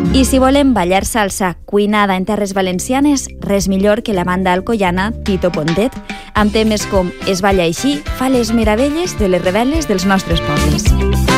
I si volem ballar salsa cuinada en terres valencianes, res millor que la banda alcoiana Tito Pontet, amb temes com Es balla així, fa les meravelles de les rebel·les dels nostres pobles.